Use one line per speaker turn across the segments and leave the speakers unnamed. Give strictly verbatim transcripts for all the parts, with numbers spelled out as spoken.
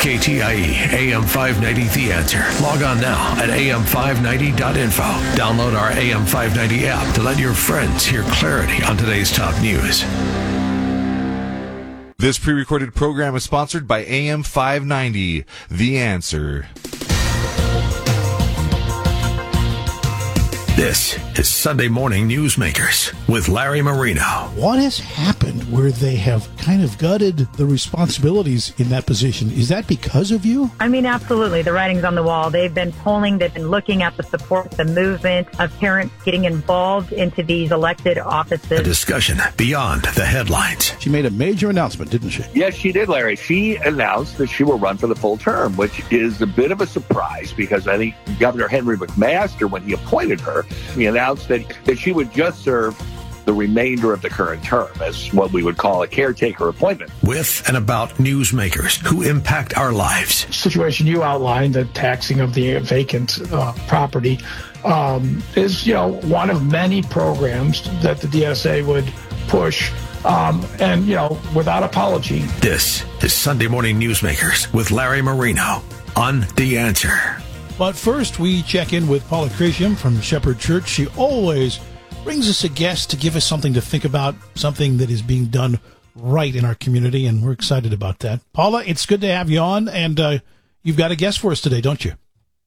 K T I E, A M five ninety The Answer. Log on now at A M five ninety dot info. Download our A M five ninety app to let your friends hear clarity on today's top news.
This pre-recorded program is sponsored by A M five ninety, The Answer.
This is Sunday Morning Newsmakers with Larry Marino.
What has happened where they have kind of gutted the responsibilities in that position? Is that because of you?
I mean, absolutely. The writing's on the wall. They've been polling. They've been looking at the support, the movement of parents getting involved into these elected offices.
A discussion beyond the headlines.
She made a major announcement, didn't she?
Yes, she did, Larry. She announced that she will run for the full term, which is a bit of a surprise because I think Governor Henry McMaster, when he appointed her, he announced that, that she would just serve the remainder of the current term as what we would call a caretaker appointment.
With and about newsmakers who impact our lives.
Situation you outlined, the taxing of the vacant uh, property, um, is, you know, one of many programs that the D S A would push, um, and, you know, without apology.
This is Sunday Morning Newsmakers with Larry Marino on The Answer.
But first, we check in with Paula Crisium from Shepherd Church. She always brings us a guest to give us something to think about, something that is being done right in our community, and we're excited about that. Paula, it's good to have you on, and uh, you've got a guest for us today, don't you?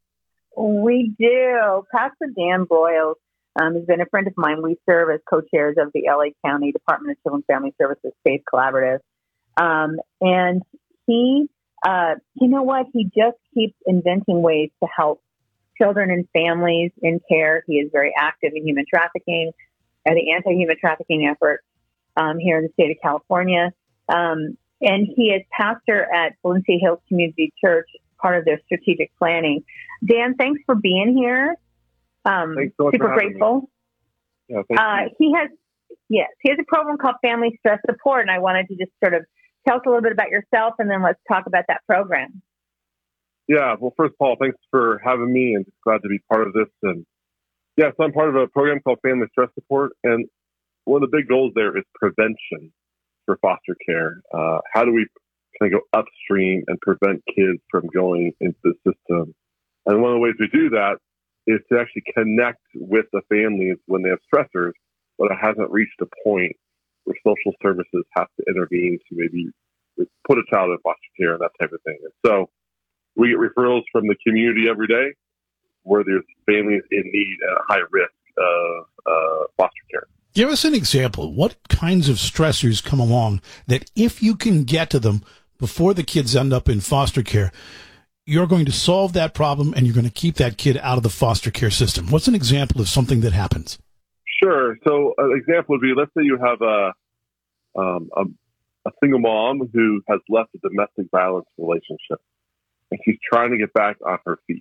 We do. Pastor Dan Broyles um, has been a friend of mine. We serve as co-chairs of the L A County Department of Children and Family Services Faith Collaborative. Um, and he... Uh, you know what? He just keeps inventing ways to help children and families in care. He is very active in human trafficking and the anti-human trafficking effort um, here in the state of California. Um, and he is pastor at Valencia Hills Community Church, part of their strategic planning. Dan, thanks for being here. Um,
thanks so much
super
for having
grateful.
Me. Yeah, thank
uh,
you.
He has, yes, he has a program called Family Stress Support, and I wanted to just sort of tell us a little bit about yourself, and then let's talk about that program.
Yeah, well, first, Paul, thanks for having me, and just glad to be part of this. And yeah, so I'm part of a program called Family Stress Support, and one of the big goals there is prevention for foster care. Uh, how do we kind of go upstream and prevent kids from going into the system? And one of the ways we do that is to actually connect with the families when they have stressors, but it hasn't reached a point where social services have to intervene to maybe put a child in foster care and that type of thing. And so we get referrals from the community every day where there's families in need at high risk of uh, foster care.
Give us an example. What kinds of stressors come along that if you can get to them before the kids end up in foster care, you're going to solve that problem and you're going to keep that kid out of the foster care system? What's an example of something that happens?
Sure. So an example would be, let's say you have a, um, a a single mom who has left a domestic violence relationship, and she's trying to get back on her feet.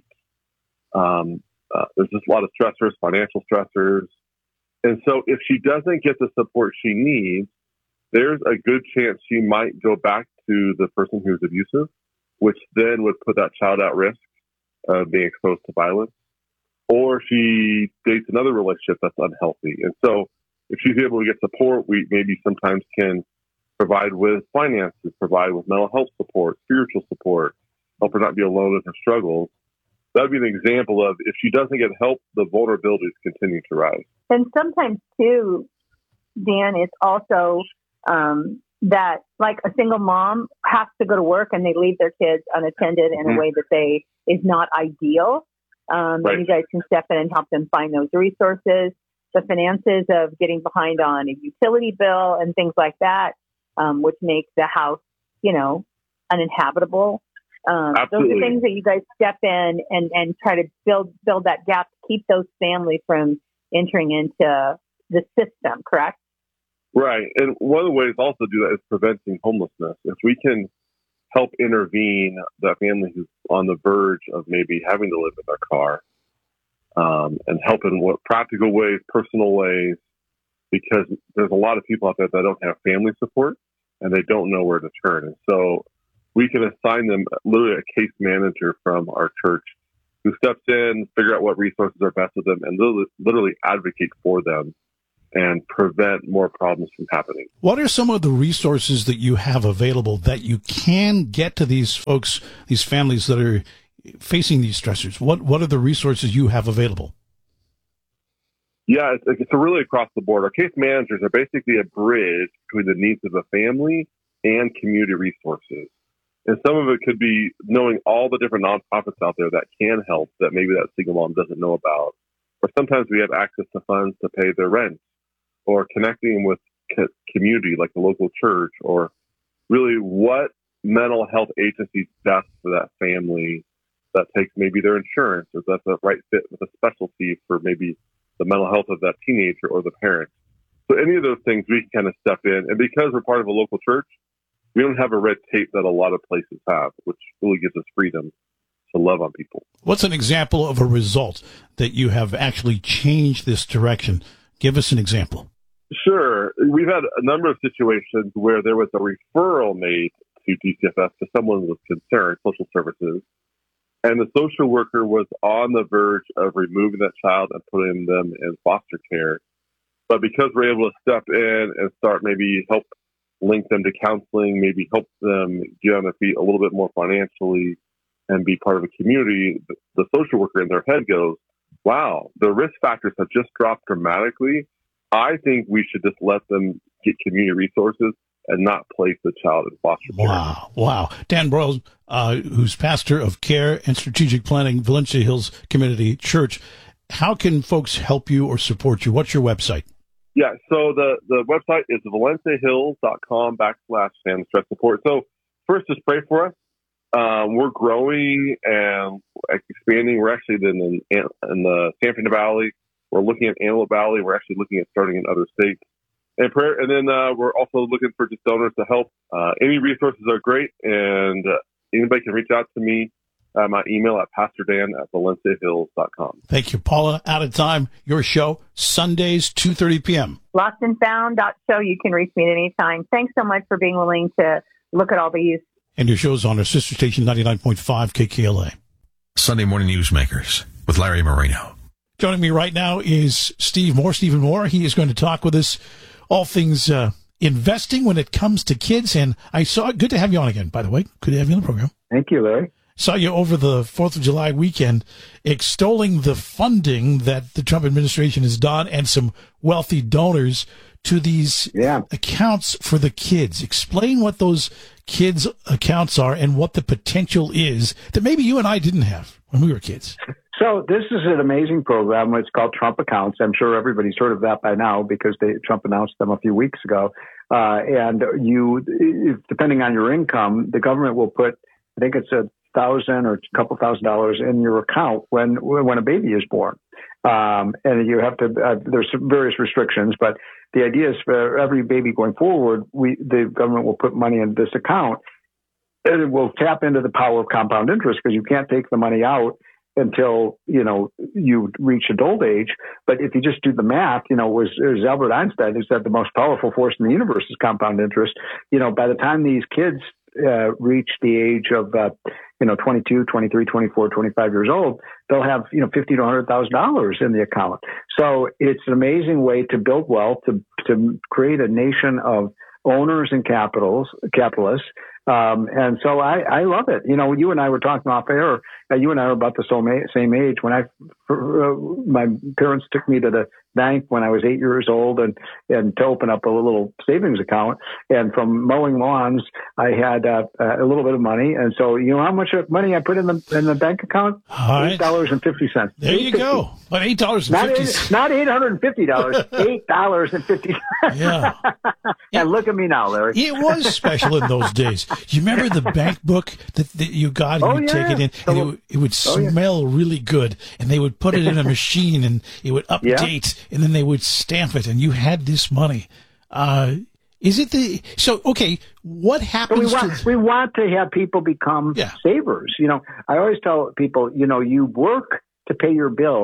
Um, uh, there's just a lot of stressors, financial stressors. And so if she doesn't get the support she needs, there's a good chance she might go back to the person who's abusive, which then would put that child at risk of being exposed to violence. Or she dates another relationship that's unhealthy. And so if she's able to get support, we maybe sometimes can provide with finances, provide with mental health support, spiritual support, help her not be alone in her struggles. That would be an example of if she doesn't get help, the vulnerabilities continue to rise.
And sometimes, too, Dan, it's also um, that, like, a single mom has to go to work and they leave their kids unattended in
Mm-hmm.
a way that they is not ideal. Um,
Right.
And you guys can step in and help them find those resources, the finances of getting behind on a utility bill and things like that, um, which make the house, you know, uninhabitable. Um, those
Absolutely.
are things that you guys step in and, and try to build build that gap to keep those families from entering into the system, correct?
Right. And one of the ways also to do that is preventing homelessness. If we can help intervene that family who's on the verge of maybe having to live in their car, um, and help in what practical ways, personal ways, because there's a lot of people out there that don't have family support and they don't know where to turn. And so we can assign them literally a case manager from our church who steps in, figure out what resources are best for them, and literally, literally advocate for them and prevent more problems from happening.
What are some of the resources that you have available that you can get to these folks, these families that are facing these stressors? What What are the resources you have available?
Yeah, it's, it's really across the board. Our case managers are basically a bridge between the needs of the family and community resources. And some of it could be knowing all the different nonprofits out there that can help that maybe that single mom doesn't know about. Or sometimes we have access to funds to pay their rent, or connecting with co- community like the local church, or really what mental health agencies best for that family that takes maybe their insurance, or that's a right fit with a specialty for maybe the mental health of that teenager or the parent. So any of those things we can kind of step in. And because we're part of a local church, we don't have a red tape that a lot of places have, which really gives us freedom to love on people.
What's an example of a result that you have actually changed this direction? Give us an example.
Sure. We've had a number of situations where there was a referral made to D C F S to someone with concern, social services, and the social worker was on the verge of removing that child and putting them in foster care. But because we're able to step in and start maybe help link them to counseling, maybe help them get on their feet a little bit more financially and be part of a community, the social worker in their head goes, wow, the risk factors have just dropped dramatically. I think we should just let them get community resources and not place the child in foster care.
Wow, wow. Dan Broyles, uh, who's pastor of Care and Strategic Planning, Valencia Hills Community Church. How can folks help you or support you? What's your website?
Yeah, so the, the website is valenciahills.com backslash family stress support. So first, just pray for us. Um, we're growing and expanding. We're actually in, in, in the San Fernando Valley. We're looking at Antelope Valley. We're actually looking at starting in other states. And prayer, and then uh, we're also looking for just donors to help. Uh, any resources are great, and uh, anybody can reach out to me. Uh, my email at pastordan at valenciahills dot com.
Thank you, Paula. Out of time. Your show, Sundays, two thirty p.m.
Lost and Found dot show. You can reach me at any time. Thanks so much for being willing to look at all these.
And your show's on our sister station, ninety-nine point five K K L A.
Sunday Morning Newsmakers with Larry Moreno.
Joining me right now is Steve Moore. Stephen Moore. He is going to talk with us all things uh, investing when it comes to kids. And I saw, good to have you on again, by the way. Good to have you on the program.
Thank you, Larry.
Saw you over the fourth of July weekend extolling the funding that the Trump administration has done and some wealthy donors to these
yeah.
accounts for the kids. Explain what those kids' accounts are and what the potential is that maybe you and I didn't have when we were kids.
So this is an amazing program. It's called Trump Accounts. I'm sure everybody's heard of that by now because they, Trump announced them a few weeks ago. Uh, and you, if, depending on your income, the government will put, I think it's a thousand or a couple thousand dollars in your account when when a baby is born. Um, and you have to, uh, there's some various restrictions, but the idea is for every baby going forward, we the government will put money in this account, and it will tap into the power of compound interest because you can't take the money out until, you know, you reach adult age. But if you just do the math, you know, was, it was Albert Einstein who said the most powerful force in the universe is compound interest. You know, by the time these kids uh, reach the age of, uh, you know, twenty-two, twenty-three, twenty-four, twenty-five years old, they'll have, you know, fifty to one hundred thousand dollars in the account. So it's an amazing way to build wealth, to, to create a nation of owners and capitals, capitalists. Um, and so I, I love it. You know, you and I were talking off air. Uh, you and I were about the same age. When I, uh, my parents took me to the bank when I was eight years old and, and to open up a little savings account. And from mowing lawns, I had uh, a little bit of money. And so, you know how much money I put in the in the bank account? eight dollars and fifty cents.
There you go. But eight dollars and fifty cents.
Not eight hundred and fifty dollars. eight dollars and fifty cents.
Yeah.
And look at me now, Larry.
It was special in those days. You remember the bank book that, that you got and
oh,
you
yeah.
take it in, and it, would, it would smell oh, yeah. really good, and they would put it in a machine, and it would update, yeah. and then they would stamp it, and you had this money. Uh, is it the so? Okay, what happens?
So we want
to,
we want to have people become
yeah.
savers. You know, I always tell people, you know, you work to pay your bills.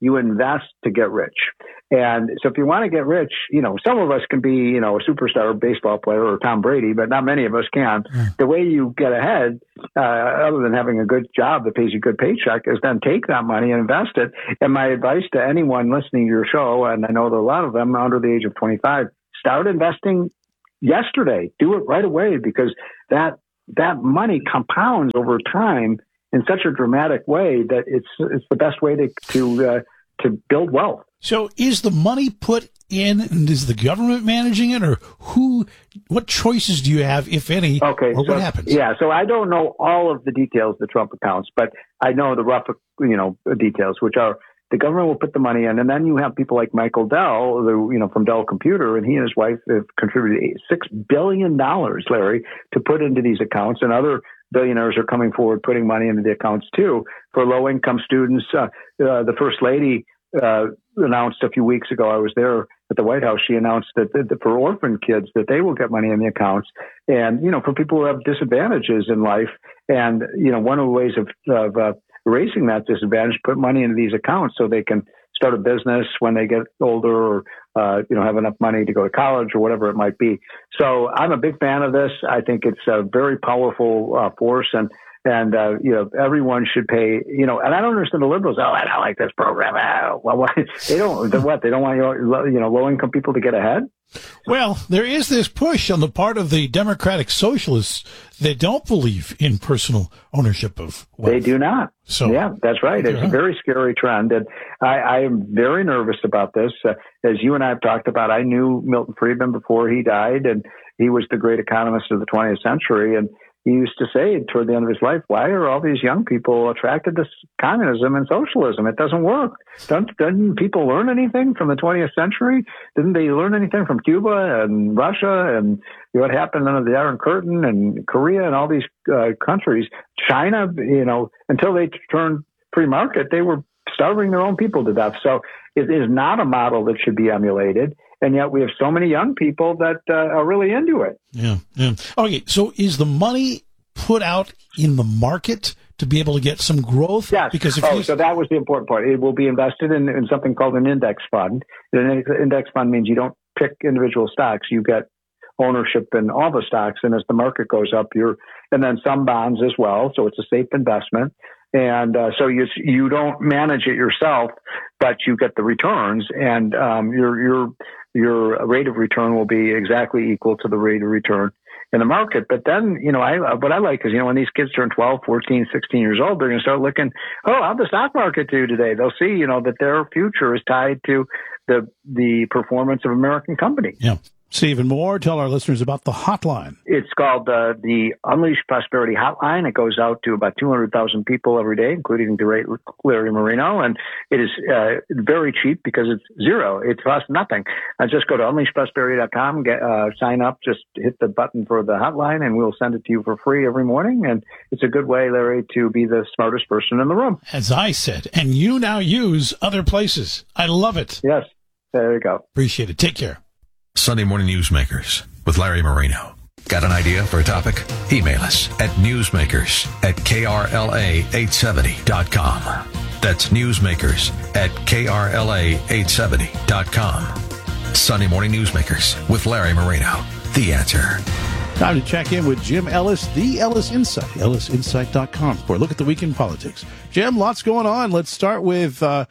You invest to get rich. And so if you want to get rich, you know, some of us can be, you know, a superstar baseball player or Tom Brady, but not many of us can. Mm. The way you get ahead, uh, other than having a good job that pays you a good paycheck, is then take that money and invest it. And my advice to anyone listening to your show, and I know that a lot of them under the age of twenty-five, start investing yesterday. Do it right away, because that that money compounds over time in such a dramatic way that it's it's the best way to to uh, to build wealth.
So is the money put in, and is the government managing it, or who? What choices do you have, if any?
Okay,
or
so,
what happens?
Yeah, so I don't know all of the details of the Trump accounts, but I know the rough, you know, details, which are the government will put the money in, and then you have people like Michael Dell, the, you know, from Dell Computer, and he and his wife have contributed six billion dollars, Larry, to put into these accounts, and other billionaires are coming forward putting money into the accounts too for low-income students. Uh, uh, the First Lady uh, announced a few weeks ago, I was there at the White House, she announced that, that for orphan kids that they will get money in the accounts, and, you know, for people who have disadvantages in life. And, you know, one of the ways of, of uh, erasing that disadvantage, put money into these accounts so they can start a business when they get older, or, uh, you know, have enough money to go to college or whatever it might be. So I'm a big fan of this. I think it's a very powerful uh, force, and, and, uh, you know, everyone should pay, you know, and I don't understand the liberals. Oh, I don't like this program. Oh, well, what? They don't, what? They don't want, you know, low income people to get ahead?
Well, there is this push on the part of the Democratic Socialists that don't believe in personal ownership of wealth.
They do not. So yeah, that's right. It's a very scary trend. And I, I am very nervous about this. Uh, as you and I have talked about, I knew Milton Friedman before he died, and he was the great economist of the twentieth century. And he used to say toward the end of his life, why are all these young people attracted to communism and socialism? It doesn't work. Don't, didn't people learn anything from the twentieth century? Didn't they learn anything from Cuba and Russia and what happened under the Iron Curtain and Korea and all these uh, countries? China, you know, until they turned free market, they were starving their own people to death. So it is not a model that should be emulated. And yet we have so many young people that uh, are really into it.
Yeah, yeah. Okay, so is the money put out in the market to be able to get some growth?
Yes.
Because if
oh,
you...
so that was the important part. It will be invested in, in something called an index fund. An index fund means you don't pick individual stocks. You get ownership in all the stocks. And as the market goes up, you're, and then some bonds as well. So it's a safe investment. And uh, so you you don't manage it yourself, but you get the returns, and um, your your your rate of return will be exactly equal to the rate of return in the market. But then, you know, I what I like is, you know, when these kids turn twelve, fourteen, sixteen years old, they're going to start looking, oh, how'd the stock market do today? They'll see, you know, that their future is tied to the the performance of American companies.
Yeah. Stephen Moore, tell our listeners about the hotline.
It's called uh, the Unleash Prosperity Hotline. It goes out to about two hundred thousand people every day, including the great Larry Marino. And it is uh, very cheap because it's zero. It costs nothing. Uh, just go to unleash prosperity dot com, get, uh, sign up, just hit the button for the hotline, and we'll send it to you for free every morning. And it's a good way, Larry, to be the smartest person in the room.
As I said, and you now use other places. I love it.
Yes. There you go.
Appreciate it. Take care.
Sunday Morning Newsmakers with Larry Marino. Got an idea for a topic? Email us at newsmakers at K R L A eight seventy dot com. That's newsmakers at K R L A eight seventy dot com. Sunday Morning Newsmakers with Larry Marino. The Answer.
Time to check in with Jim Ellis, the Ellis Insight, ellis insight dot com, for a look at the week in politics. Jim, lots going on. Let's start with uh,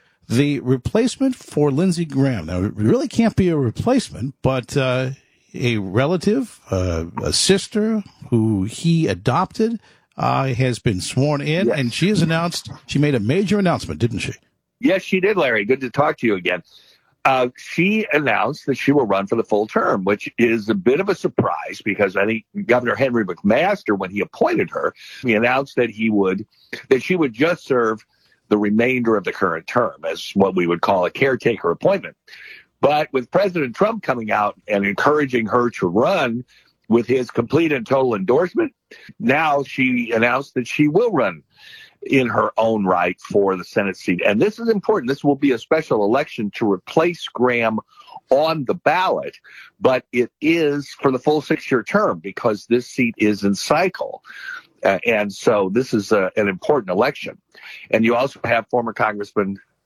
the replacement for Lindsey Graham. Now, it really can't be a replacement, but uh, a relative, uh, a sister who he adopted, uh, has been sworn in, yes. And she has announced, she made a major announcement, didn't she?
Yes, she did, Larry. Good to talk to you again. Uh, she announced that she will run for the full term, which is a bit of a surprise because I think Governor Henry McMaster, when he appointed her, he announced that he would, that she would just serve the remainder of the current term as what we would call a caretaker appointment. But with President Trump coming out and encouraging her to run with his complete and total endorsement, now she announced that she will run in her own right for the Senate seat. And this is important. This will be a special election to replace Graham on the ballot, but it is for the full six-year term because this seat is in cycle. Uh, and so this is a, an important election. And you also have former Congressman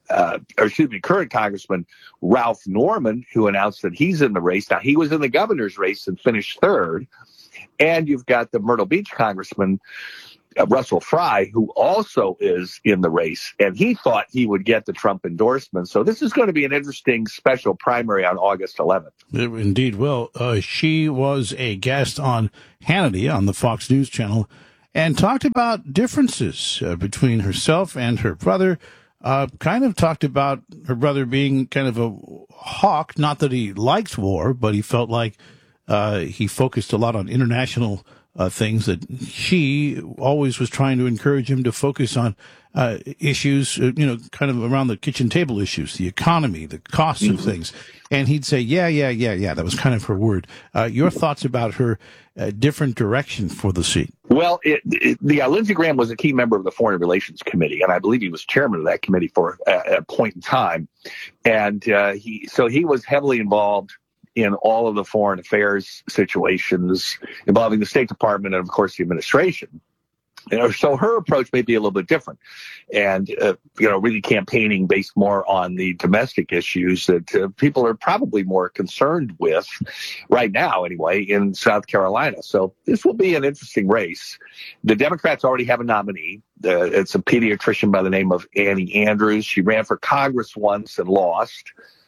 uh, or excuse me, current Congressman Ralph Norman, who announced that he's in the race. Now, he was in the governor's race and finished third. And you've got the Myrtle Beach Congressman, uh, Russell Fry, who also is in the race. And he thought he would get the Trump endorsement. So this is going to be an interesting special primary on August eleventh.
It indeed will. Uh, she was a guest on Hannity on the Fox News channel and talked about differences uh, between herself and her brother. Uh, kind of talked about her brother being kind of a hawk, not that he liked war, but he felt like uh, he focused a lot on international uh, things, that she always was trying to encourage him to focus on uh, issues, uh, you know, kind of around the kitchen table issues, the economy, the costs of things. And he'd say, yeah, yeah, yeah, yeah. That was kind of her word. Uh, your thoughts about her uh, different direction for the seat?
Well, it, it, the, uh, Lindsey Graham was a key member of the Foreign Relations Committee, and I believe he was chairman of that committee for a, a point in time. And uh, he, so he was heavily involved in all of the foreign affairs situations involving the State Department and, of course, the administration. You know, so her approach may be a little bit different, and uh, you know, really campaigning based more on the domestic issues that uh, people are probably more concerned with right now, anyway, in South Carolina. So this will be an interesting race. The Democrats already have a nominee. Uh, it's a pediatrician by the name of Annie Andrews. She ran for Congress once and lost.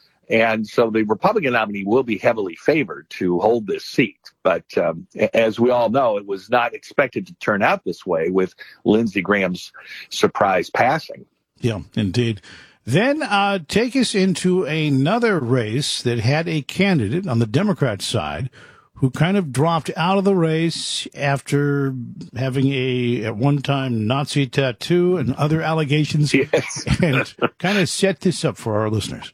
And so the Republican nominee will be heavily favored to hold this seat. But um, as we all know, it was not expected to turn out this way with Lindsey Graham's surprise passing.
Yeah, indeed. Then uh, take us into another race that had a candidate on the Democrat side who kind of dropped out of the race after having a, at one time, Nazi tattoo and other allegations.
Yes.
And kind of set this up for our listeners.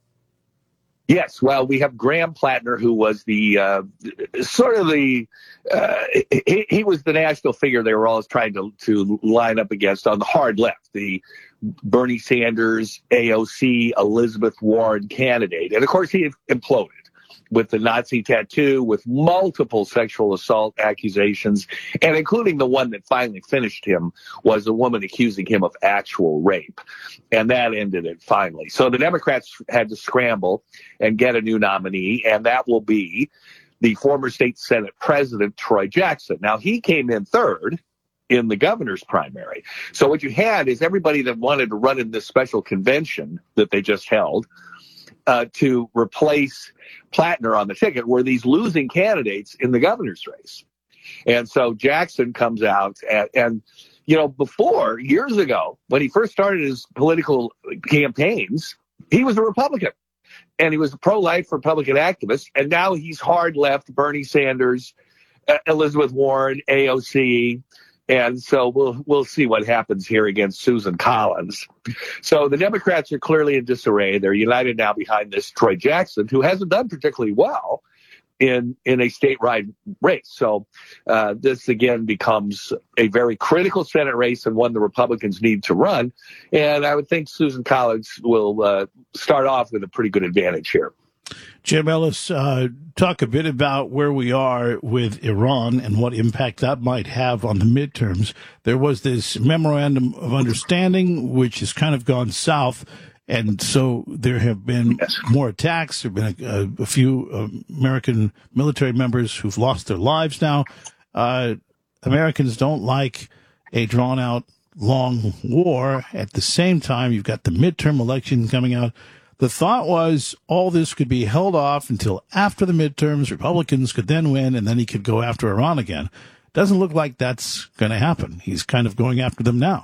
Yes, well, we have Graham Plattner, who was the uh, sort of the uh, he, he was the national figure they were always trying to to line up against on the hard left, the Bernie Sanders, A O C, Elizabeth Warren candidate, and of course he imploded with the Nazi tattoo, with multiple sexual assault accusations, and including the one that finally finished him was a woman accusing him of actual rape. And that ended it finally. So the Democrats had to scramble and get a new nominee, and that will be the former state Senate president, Troy Jackson. Now, he came in third in the governor's primary. So what you had is everybody that wanted to run in this special convention that they just held Uh, to replace Plattner on the ticket were these losing candidates in the governor's race. And so Jackson comes out and, and, you know, before, years ago, when he first started his political campaigns, he was a Republican and he was a pro-life Republican activist. And now he's hard left, Bernie Sanders, uh, Elizabeth Warren, A O C. And so we'll we'll see what happens here against Susan Collins. So the Democrats are clearly in disarray. They're united now behind this Troy Jackson, who hasn't done particularly well in in a statewide race. So uh, this again becomes a very critical Senate race and one the Republicans need to run. And I would think Susan Collins will uh, start off with a pretty good advantage here.
Jim Ellis, uh, talk a bit about where we are with Iran and what impact that might have on the midterms. There was this memorandum of understanding, which has kind of gone south, and so there have been yes. more attacks. There have been a, a few uh, American military members who've lost their lives now. Uh, Americans don't like a drawn-out, long war. At the same time, you've got the midterm election coming out. The thought was all this could be held off until after the midterms. Republicans could then win, and then he could go after Iran again. Doesn't look like that's going to happen. He's kind of going after them now.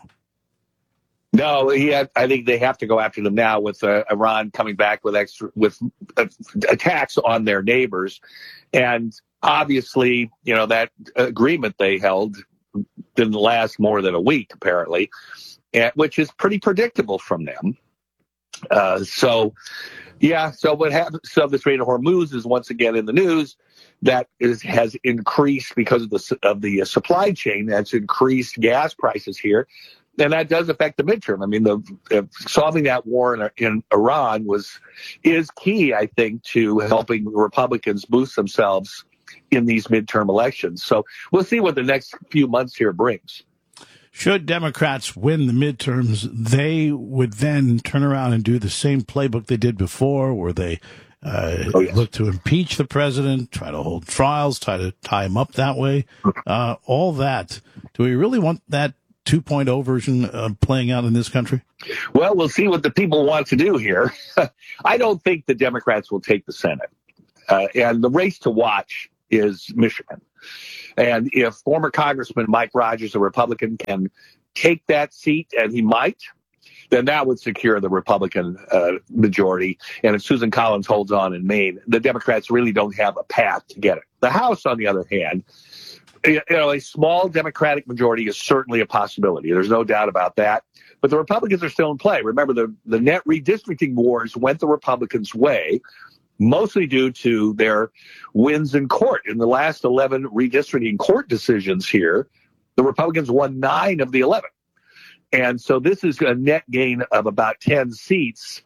No, he had, I think they have to go after them now with uh, Iran coming back with extra with uh, attacks on their neighbors, and obviously, you know, that agreement they held didn't last more than a week, apparently, and, which is pretty predictable from them. Uh, so, yeah, so what happens? So the Strait of Hormuz is once again in the news. That is, has increased because of the of the supply chain. That's increased gas prices here, and that does affect the midterm. I mean, the, the solving that war in, in Iran was is key, I think, to helping Republicans boost themselves in these midterm elections. So we'll see what the next few months here brings.
Should Democrats win the midterms, they would then turn around and do the same playbook they did before, where they uh, oh, yes. look to impeach the president, try to hold trials, try to tie him up that way. Uh, all that. Do we really want that two point oh version uh, playing out in this country?
Well, we'll see what the people want to do here. I don't think the Democrats will take the Senate. Uh, and the race to watch is Michigan. And if former Congressman Mike Rogers, a Republican, can take that seat, and he might, then that would secure the Republican uh, majority. And if Susan Collins holds on in Maine, the Democrats really don't have a path to get it. The House, on the other hand, you know, a small Democratic majority is certainly a possibility. There's no doubt about that. But the Republicans are still in play. Remember, the, the net redistricting wars went the Republicans' way, mostly due to their wins in court. In the last eleven redistricting court decisions here, the Republicans won nine of the eleven. And so this is a net gain of about ten seats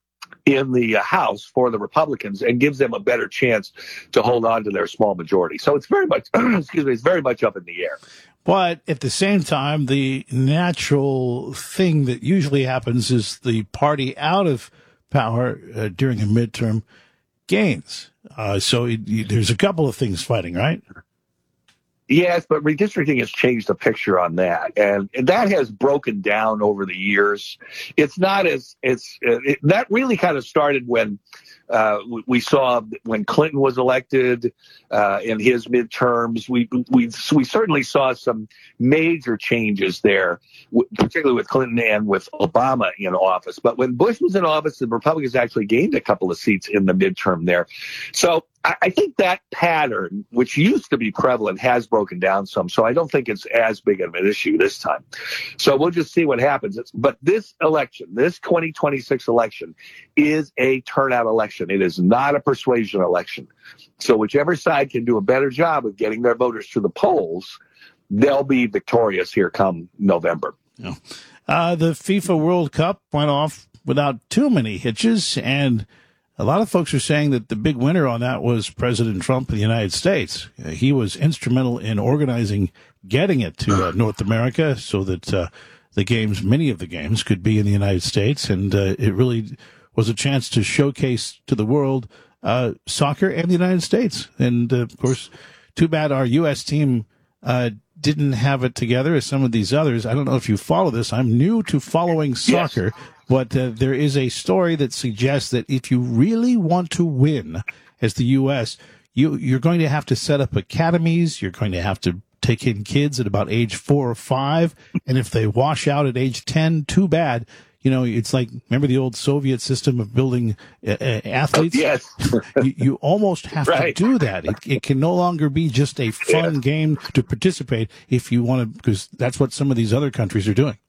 in the House for the Republicans and gives them a better chance to hold on to their small majority. So it's very much, excuse me, it's very much up in the air.
But at the same time, the natural thing that usually happens is the party out of power uh, during a midterm gains. Uh, so it, it, there's a couple of things fighting, right?
Yes, but redistricting has changed the picture on that, and that has broken down over the years. It's not as it's it, that really kind of started when uh, we saw when Clinton was elected uh, in his midterms. We we we certainly saw some major changes there, particularly with Clinton and with Obama in office. But when Bush was in office, the Republicans actually gained a couple of seats in the midterm there. So I think that pattern, which used to be prevalent, has broken down some. So I don't think it's as big of an issue this time. So we'll just see what happens. But this election, this twenty twenty-six election, is a turnout election. It is not a persuasion election. So whichever side can do a better job of getting their voters to the polls, they'll be victorious here come November.
Yeah. Uh, the FIFA World Cup went off without too many hitches, and a lot of folks are saying that the big winner on that was President Trump of the United States. Uh, he was instrumental in organizing getting it to uh, North America so that uh, the games, many of the games, could be in the United States. And uh, it really was a chance to showcase to the world uh, soccer and the United States. And, uh, of course, too bad our U S team uh, didn't have it together as some of these others. I don't know if you follow this. I'm new to following soccer. Yes. But uh, there is a story that suggests that if you really want to win as the U S, you, you're going to have to set up academies. You're going to have to take in kids at about age four or five. And if they wash out at age ten, too bad. You know, it's like, remember the old Soviet system of building uh, uh, athletes?
Yes.
you, you almost have right. to do that. It, it can no longer be just a fun yeah. game to participate if you want to, because that's what some of these other countries are doing.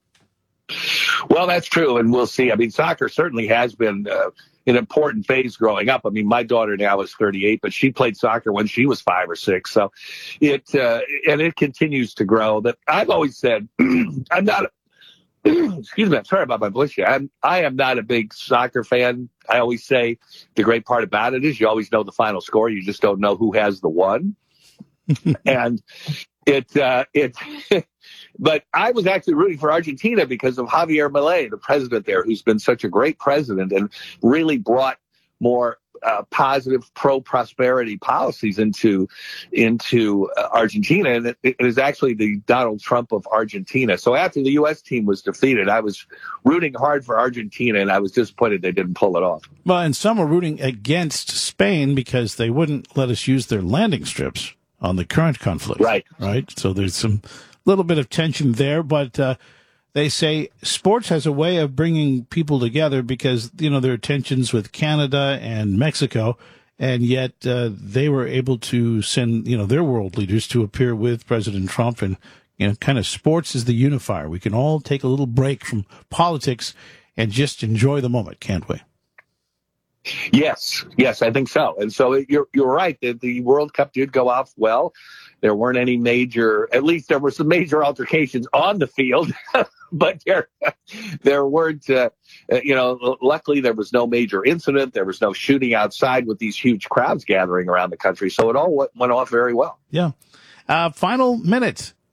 Well, that's true, and we'll see. I mean, soccer certainly has been uh, an important phase growing up. I mean, my daughter now is thirty-eight, but she played soccer when she was five or six. So it uh, and it continues to grow. That I've always said, I'm not. A, excuse me, I'm sorry about my voice here. I'm I am not a big soccer fan. I always say the great part about it is you always know the final score. You just don't know who has the one, and it uh, it. But I was actually rooting for Argentina because of Javier Milei, the president there, who's been such a great president and really brought more uh, positive pro-prosperity policies into into uh, Argentina. And it, it is actually the Donald Trump of Argentina. So after the U S team was defeated, I was rooting hard for Argentina, and I was disappointed they didn't pull it off.
Well, and some were rooting against Spain because they wouldn't let us use their landing strips on the current conflict.
Right.
Right. So there's some little bit of tension there, but uh, they say sports has a way of bringing people together because, you know, there are tensions with Canada and Mexico, and yet uh, they were able to send, you know, their world leaders to appear with President Trump, and, you know, kind of sports is the unifier. We can all take a little break from politics and just enjoy the moment, can't we?
Yes, yes, I think so. And so you're you're right that the World Cup did go off well. There weren't any major, at least there were some major altercations on the field, but there, there weren't, uh, you know, luckily there was no major incident. There was no shooting outside with these huge crowds gathering around the country. So it all went off very well.
Yeah. Uh, final minute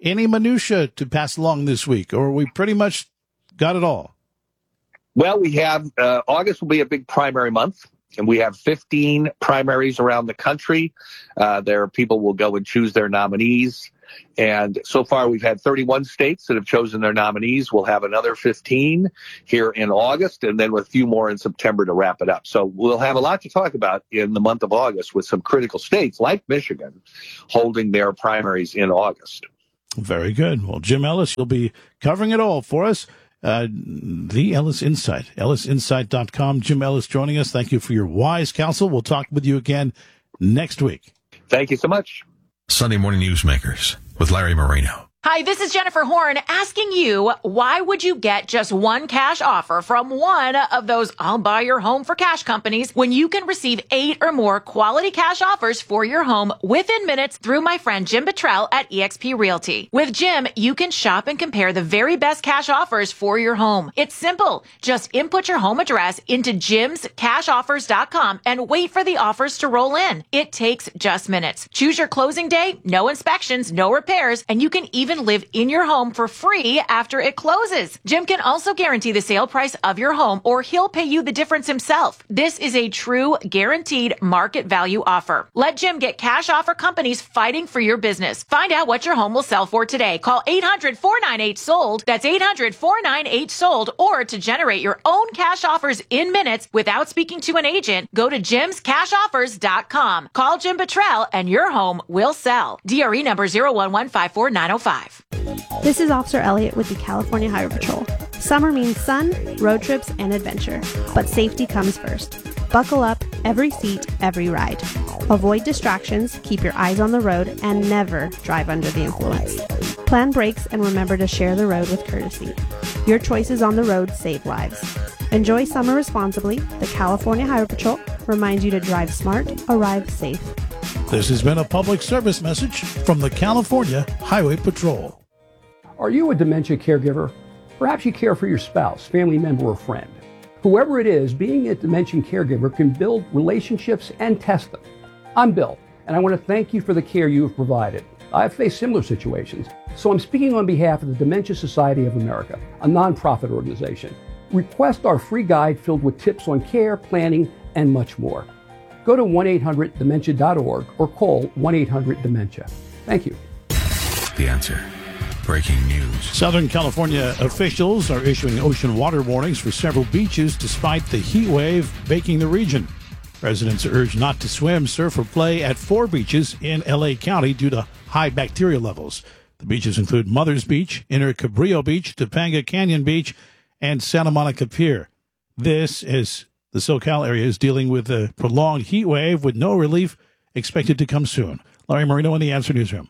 any minutia to pass along this week, or we pretty much got it all?
Well, we have, uh, August will be a big primary month, and we have fifteen primaries around the country. Uh, there, people will go and choose their nominees. And so far, we've had thirty-one states that have chosen their nominees. We'll have another fifteen here in August, and then with a few more in September to wrap it up. So we'll have a lot to talk about in the month of August with some critical states like Michigan holding their primaries in August.
Very good. Well, Jim Ellis, you'll be covering it all for us. Uh, the Ellis Insight, ellis insight dot com. Jim Ellis joining us. Thank you for your wise counsel. We'll talk with you again next week.
Thank you so much.
Sunday Morning Newsmakers with Larry Marino.
Hi, this is Jennifer Horn asking you, why would you get just one cash offer from one of those I'll buy your home for cash companies when you can receive eight or more quality cash offers for your home within minutes through my friend Jim Bottrell at eXp Realty? With Jim, you can shop and compare the very best cash offers for your home. It's simple. Just input your home address into jims cash offers dot com and wait for the offers to roll in. It takes just minutes. Choose your closing day, no inspections, no repairs, and you can even live in your home for free after it closes. Jim can also guarantee the sale price of your home, or he'll pay you the difference himself. This is a true guaranteed market value offer. Let Jim get cash offer companies fighting for your business. Find out what your home will sell for today. Call eight hundred, four nine eight, sold. That's eight hundred, four nine eight, sold. Or to generate your own cash offers in minutes without speaking to an agent, go to jims cash offers dot com. Call Jim Bottrell and your home will sell. D R E number zero one one five four nine zero five.
This is Officer Elliott with the California Highway Patrol. Summer means sun, road trips, and adventure, but safety comes first. Buckle up, every seat, every ride. Avoid distractions, keep your eyes on the road, and never drive under the influence. Plan brakes and remember to share the road with courtesy. Your choices on the road save lives. Enjoy summer responsibly. The California Highway Patrol reminds you to drive smart, arrive safe.
This has been a public service message from the California Highway Patrol.
Are you a dementia caregiver? Perhaps you care for your spouse, family member, or friend. Whoever it is, being a dementia caregiver can build relationships and test them. I'm Bill, and I want to thank you for the care you have provided. I've faced similar situations, so I'm speaking on behalf of the Dementia Society of America, a nonprofit organization. Request our free guide filled with tips on care, planning, and much more. Go to one eight hundred dementia dot org or call one eight hundred dementia. Thank you.
The Answer. Breaking news.
Southern California officials are issuing ocean water warnings for several beaches despite the heat wave baking the region. Residents are urged not to swim, surf, or play at four beaches in L A County due to high bacteria levels. The beaches include Mother's Beach, Inner Cabrillo Beach, Topanga Canyon Beach, and Santa Monica Pier. This is the SoCal area is dealing with a prolonged heat wave with no relief expected to come soon. Larry Marino in the Answer Newsroom.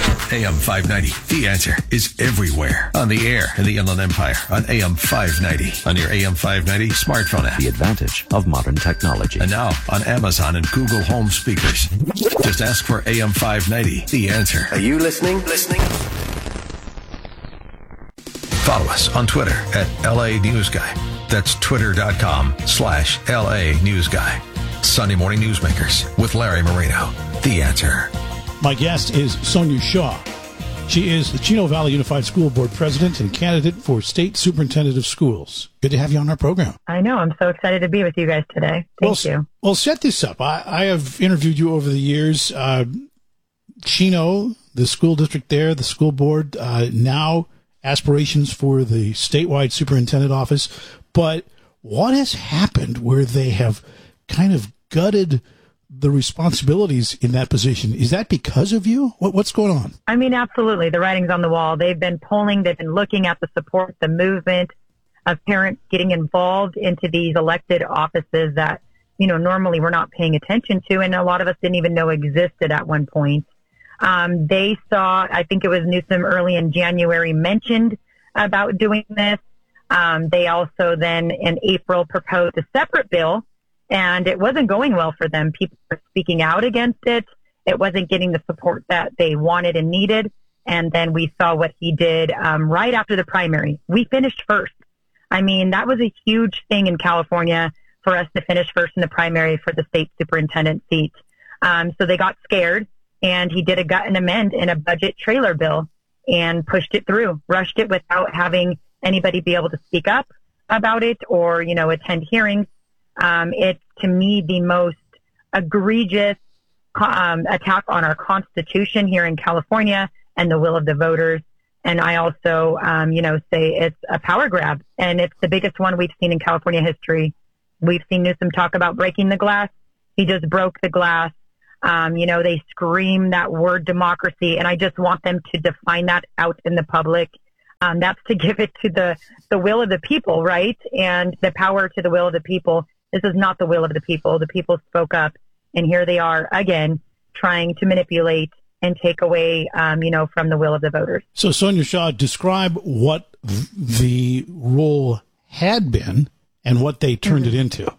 A M five ninety, The Answer, is everywhere. On the air in the Inland Empire, on A M five ninety, on your A M five ninety smartphone app.
The advantage of modern technology.
And now on Amazon and Google Home speakers. Just ask for A M five ninety, The Answer.
Are you listening? Listening?
Follow us on Twitter at L A News Guy. That's twitter.com slash LA News Guy. Sunday Morning Newsmakers with Larry Marino. The Answer.
My guest is Sonia Shaw. She is the Chino Valley Unified School Board President and candidate for State Superintendent of Schools. Good to have you on our program.
I know. I'm so excited to be with you guys today. Thank
well,
you.
Well, set this up. I, I have interviewed you over the years. Uh, Chino, the school district there, the school board, uh, now aspirations for the statewide superintendent office. But what has happened where they have kind of gutted the responsibilities in that position? Is that because of you? What, what's going on?
I mean, absolutely. The writing's on the wall. They've been polling. They've been looking at the support, the movement of parents getting involved into these elected offices that, you know, normally we're not paying attention to. And a lot of us didn't even know existed at one point. Um, they saw, I think it was Newsom early in January mentioned about doing this. Um, they also then in April proposed a separate bill. And it wasn't going well for them. People were speaking out against it. It wasn't getting the support that they wanted and needed. And then we saw what he did um, right after the primary. We finished first. I mean, that was a huge thing in California for us to finish first in the primary for the state superintendent seat. Um, so they got scared, and he did a gut and amend in a budget trailer bill. and pushed it through, rushed it without having anybody be able to speak up about it or, you know, attend hearings. Um, it's, to me, the most egregious um, attack on our Constitution here in California and the will of the voters. And I also, um, you know, say it's a power grab, and it's the biggest one we've seen in California history. We've seen Newsom talk about breaking the glass. He just broke the glass. Um, you know, they scream that word democracy, and I just want them to define that out in the public. Um, that's to give it to the, the will of the people, right? And the power to the will of the people. This is not the will of the people. The people spoke up, and here they are again trying to manipulate and take away, um, you know, from the will of the voters.
So, Sonia Shaw, describe what the role had been and what they turned mm-hmm. it into.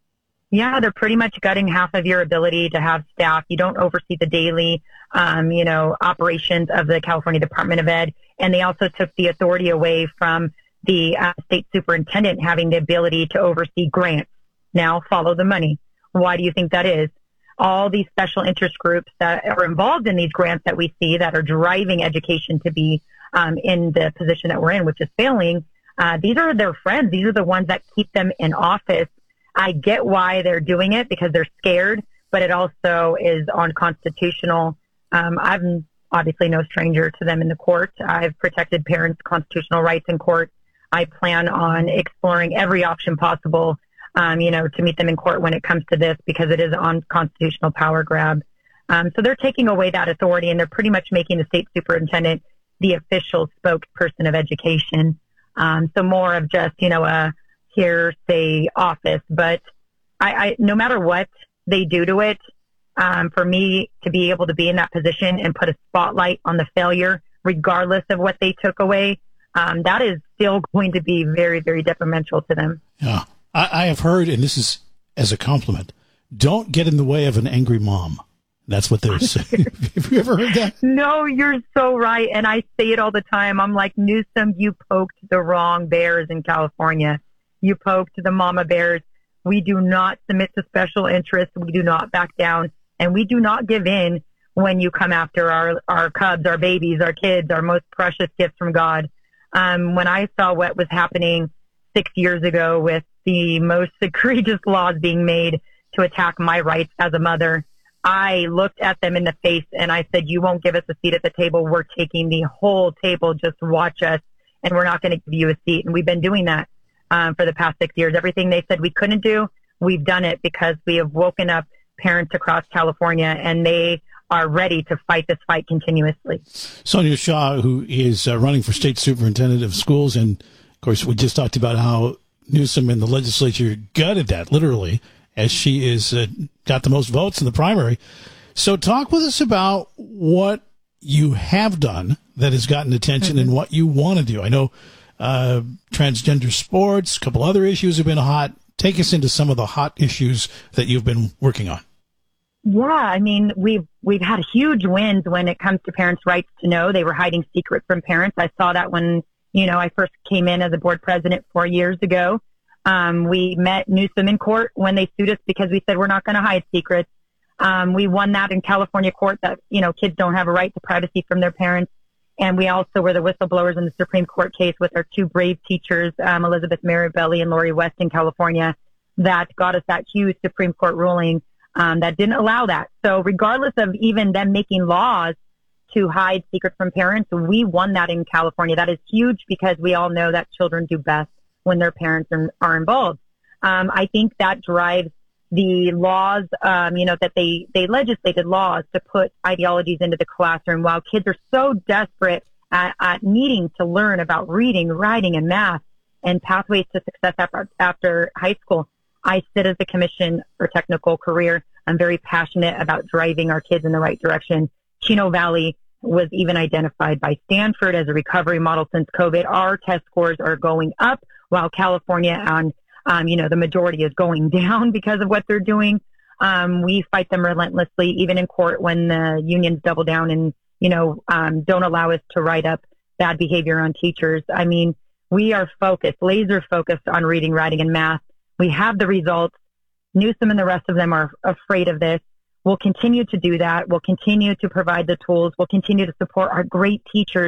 Yeah, they're pretty much gutting half of your ability to have staff. You don't oversee the daily, um, you know, operations of the California Department of Ed. And they also took the authority away from the uh, state superintendent having the ability to oversee grants. Now follow the money. Why do you think that is? All these special interest groups that are involved in these grants that we see that are driving education to be um, in the position that we're in, which is failing, uh, these are their friends. These are the ones that keep them in office. I get why they're doing it because they're scared, but it also is unconstitutional. Um, I'm obviously no stranger to them in the court. I've protected parents' constitutional rights in court. I plan on exploring every option possible Um, you know, to meet them in court when it comes to this, because it is on constitutional power grab. Um, so they're taking away that authority, and they're pretty much making the state superintendent the official spokesperson of education. Um, so more of just, you know, a hearsay office. But I, I, no matter what they do to it, um, for me to be able to be in that position and put a spotlight on the failure, regardless of what they took away, um, that is still going to be very, very detrimental to them.
Yeah. I have heard, and this is as a compliment, don't get in the way of an angry mom. That's what they're saying. Have you ever heard that?
No, you're so right. And I say it all the time. I'm like, Newsom, you poked the wrong bears in California. You poked the mama bears. We do not submit to special interests. We do not back down. And we do not give in when you come after our, our cubs, our babies, our kids, our most precious gifts from God. Um, when I saw what was happening six years ago with the most egregious laws being made to attack my rights as a mother, I looked at them in the face and I said, you won't give us a seat at the table. We're taking the whole table. Just watch us, and we're not going to give you a seat. And we've been doing that um, for the past six years. Everything they said we couldn't do, we've done it because we have woken up parents across California, and they are ready to fight this fight continuously.
Sonia Shaw, who is uh, running for state superintendent of schools, and of course we just talked about how Newsom and the legislature gutted that, literally, as she is uh, got the most votes in the primary. So talk with us about what you have done that has gotten attention mm-hmm. and what you want to do. I know uh, transgender sports, a couple other issues have been hot. Take us into some of the hot issues that you've been working on.
Yeah, I mean, we've we've had huge wins when it comes to parents' rights to know. They were hiding secrets from parents. I saw that when You know, I first came in as a board president four years ago. Um, we met Newsom in court when they sued us because we said we're not going to hide secrets. Um, we won that in California court that, you know, kids don't have a right to privacy from their parents. And we also were the whistleblowers in the Supreme Court case with our two brave teachers, um, Elizabeth Mirabelli and Lori West in California, that got us that huge Supreme Court ruling um, that didn't allow that. So regardless of even them making laws to hide secrets from parents, we won that in California. That is huge because we all know that children do best when their parents are, are involved. Um, I think that drives the laws, um, you know, that they, they legislated laws to put ideologies into the classroom while kids are so desperate at, at needing to learn about reading, writing, and math and pathways to success after, after high school. I sit as the Commission for Technical Career. I'm very passionate about driving our kids in the right direction. Chino Valley was even identified by Stanford as a recovery model since COVID. Our test scores are going up while California and, um, you know, the majority is going down because of what they're doing. Um, we fight them relentlessly, even in court when the unions double down and, you know, um, don't allow us to write up bad behavior on teachers. I mean, we are focused, laser focused on reading, writing, and math. We have the results. Newsom and the rest of them are afraid of this. We'll continue to do that. We'll continue to provide the tools. We'll continue to support our great teachers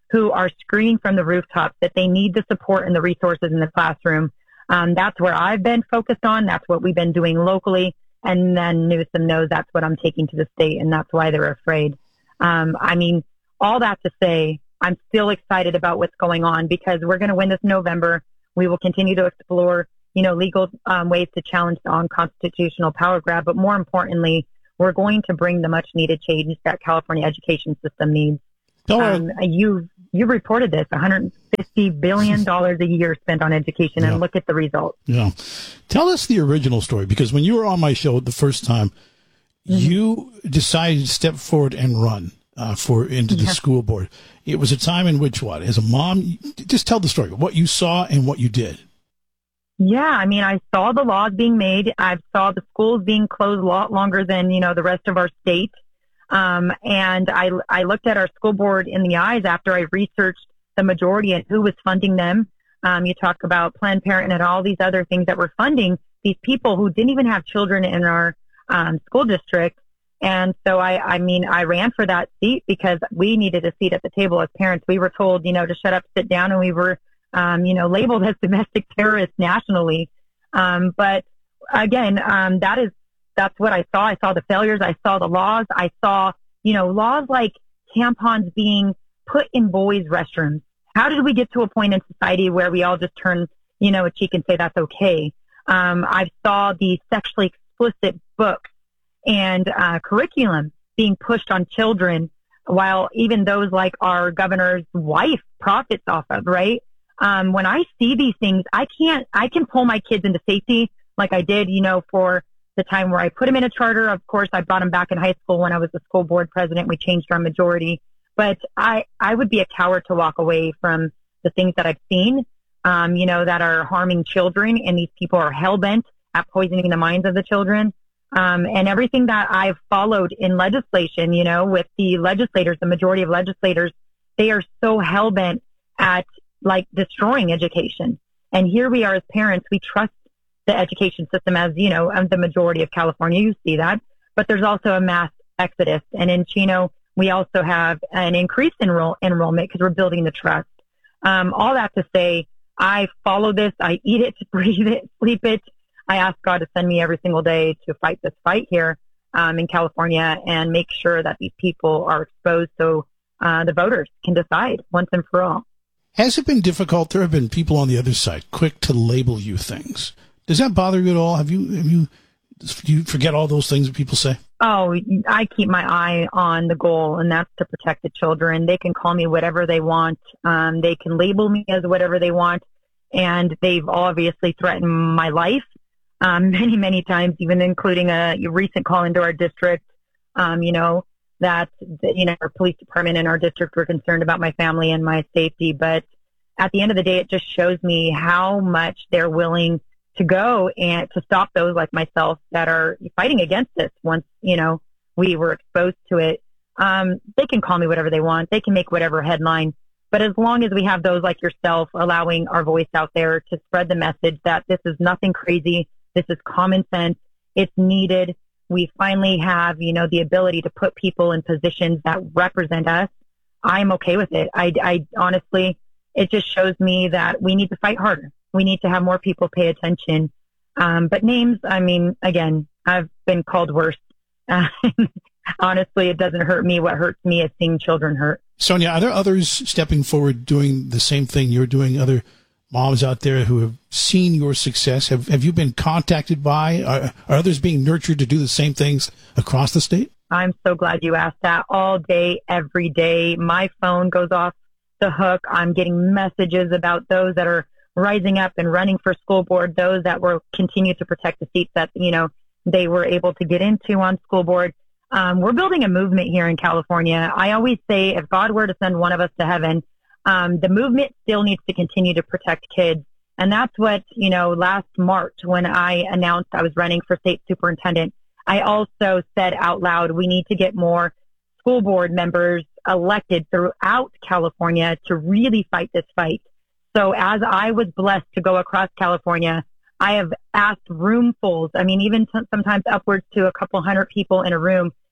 who are screaming from the rooftops that they need the support and the resources in the classroom. Um, that's where I've been focused on. That's what we've been doing locally. And then Newsom knows that's what I'm taking to the state, and that's why they're afraid. Um, I mean, all that to say, I'm still excited about what's going on because we're going to win this November. We will continue to explore, you know, legal um, ways to challenge the unconstitutional power grab. But more importantly, we're going to bring the much needed change that California education system needs. Um, you you reported this, one hundred fifty billion dollars a year spent on education,
yeah.
and look at the results.
Yeah. Tell us the original story, because when you were on my show the first time, mm-hmm. you decided to step forward and run uh, for into the yeah. school board. It was a time in which, what, as a mom, just tell the story, what you saw and what you did.
Yeah, I mean, I saw the laws being made. I saw the schools being closed a lot longer than, you know, the rest of our state. Um, and I, I looked at our school board in the eyes after I researched the majority and who was funding them. Um, you talk about Planned Parenthood and all these other things that were funding these people who didn't even have children in our um, school district. And so I, I mean, I ran for that seat because we needed a seat at the table as parents. We were told, you know, to shut up, sit down, and we were, um, you know, labeled as domestic terrorists nationally. Um, but again, um, that is, that's what I saw. I saw the failures. I saw the laws. I saw, you know, laws like tampons being put in boys' restrooms. How did we get to a point in society where we all just turn, you know, a cheek and say that's okay? Um, I saw the sexually explicit books and uh, curriculum being pushed on children, while even those like our governor's wife profits off of, right? Um, when I see these things, I can't, I can pull my kids into safety like I did, you know, for the time where I put them in a charter. Of course, I brought them back in high school when I was the school board president. We changed our majority. But I, I would be a coward to walk away from the things that I've seen, um, you know, that are harming children. And these people are hell-bent at poisoning the minds of the children. Um, and everything that I've followed in legislation, you know, with the legislators, the majority of legislators, they are so hell-bent at, like, destroying education. And here we are as parents. We trust the education system as, you know, the majority of California. You see that. But there's also a mass exodus. And in Chino, we also have an increased enroll- enrollment because we're building the trust. Um, all that to say, I follow this. I eat it, breathe it, sleep it. I ask God to send me every single day to fight this fight here um, in California and make sure that these people are exposed so uh, the voters can decide once and for all.
Has it been difficult? There have been people on the other side quick to label you things. Does that bother you at all? Have you, have you, do you forget all those things that people say?
Oh, I keep my eye on the goal, and that's to protect the children. They can call me whatever they want. Um, they can label me as whatever they want, and they've obviously threatened my life um, many, many times, even including a recent call into our district, um, you know, that, you know, our police department and our district were concerned about my family and my safety. But at the end of the day, it just shows me how much they're willing to go and to stop those like myself that are fighting against this once, you know, we were exposed to it. Um, they can call me whatever they want. They can make whatever headline. But as long as we have those like yourself allowing our voice out there to spread the message that this is nothing crazy, this is common sense, it's needed. We finally have, you know, the ability to put people in positions that represent us. I'm okay with it. I, I honestly, it just shows me that we need to fight harder. We need to have more people pay attention. Um, but names, I mean, again, I've been called worse. Uh, honestly, it doesn't hurt me. What hurts me is seeing children hurt.
Sonia, are there others stepping forward doing the same thing you're doing? Other moms out there who have seen your success? Have Have you been contacted by? Are, are others being nurtured to do the same things across the state?
I'm so glad you asked that. All day, every day, my phone goes off the hook. I'm getting messages about those that are rising up and running for school board, those that will continue to protect the seats that, you know, they were able to get into on school board. Um, we're building a movement here in California. I always say if God were to send one of us to heaven, um, the movement still needs to continue to protect kids. And that's what, you know, last March when I announced I was running for state superintendent, I also said out loud, we need to get more school board members elected throughout California to really fight this fight. So as I was blessed to go across California, I have asked roomfuls, I mean, even t- sometimes upwards to a couple hundred people in a room,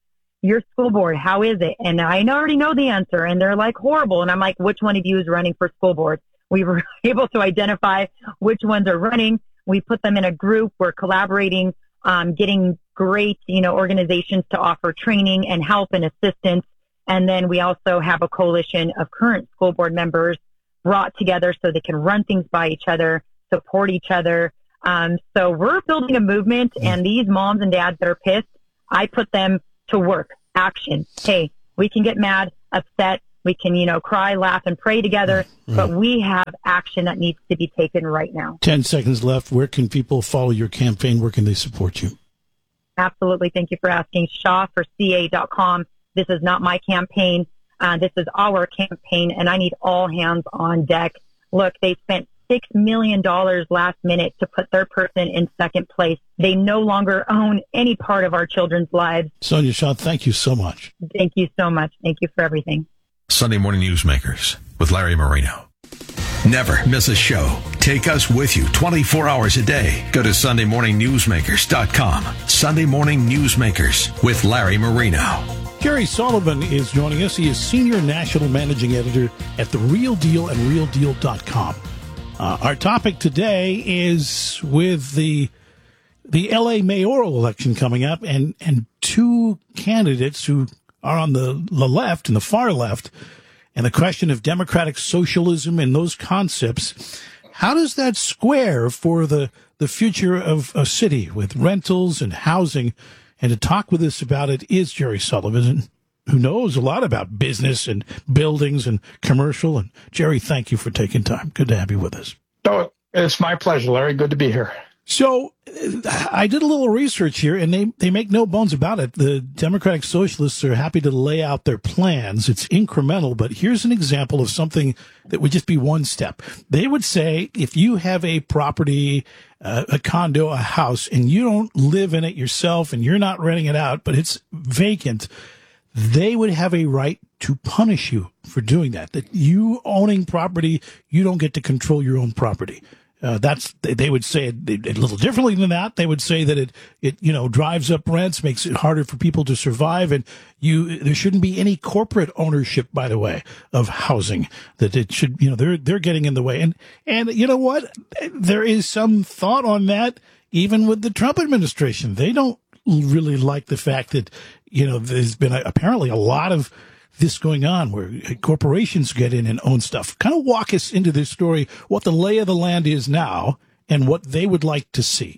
your school board, how is it? And I already know the answer. And they're like, horrible. And I'm like, which one of you is running for school board? We were able to identify which ones are running. We put them in a group. We're collaborating, um, getting great, you know, organizations to offer training and help and assistance. And then we also have a coalition of current school board members brought together so they can run things by each other, support each other. Um, so we're building a movement, and these moms and dads that are pissed, I put them to work, action. Hey, we can get mad, upset. We can, you know, cry, laugh, and pray together, right. But we have action that needs to be taken right now.
Ten seconds left. Where can people follow your campaign? Where can they support you?
Absolutely. Thank you for asking. Shaw for C A dot com. This is not my campaign. Uh, this is our campaign, and I need all hands on deck. Look, they spent six million dollars last minute to put their person in second place. They no longer own any part of our children's lives.
Sonia Shaw, thank you so much.
Thank you so much. Thank you for everything.
Sunday Morning Newsmakers with Larry Marino. Never miss a show. Take us with you twenty-four hours a day. Go to sunday morning newsmakers dot com. Sunday Morning Newsmakers with Larry Marino.
Jerry Sullivan is joining us. He is Senior National Managing Editor at The Real Deal and real deal dot com. Uh, our topic today is with the the L A mayoral election coming up, and, and two candidates who are on the, the left and the far left, and the question of democratic socialism and those concepts. How does that square for the, the future of a city with rentals and housing? And to talk with us about it is Jerry Sullivan, who knows a lot about business and buildings and commercial. And Jerry, thank you for taking time. Good to have you with us.
Oh, it's my pleasure, Larry. Good to be here.
So I did a little research here, and they, they make no bones about it. The Democratic Socialists are happy to lay out their plans. It's incremental, but here's an example of something that would just be one step. They would say if you have a property, uh, a condo, a house, and you don't live in it yourself and you're not renting it out, but it's vacant, they would have a right to punish you for doing that. That you owning property, you don't get to control your own property. Uh, that's, they would say it, it a little differently than that. They would say that it, it, you know, drives up rents, makes it harder for people to survive. And you, there shouldn't be any corporate ownership, by the way, of housing, that it should, you know, they're, they're getting in the way. And, and you know what? There is some thought on that, even with the Trump administration. They don't really like the fact that, you know, there's been a, apparently a lot of this going on where corporations get in and own stuff. Kind of walk us into this story, what the lay of the land is now and what they would like to see.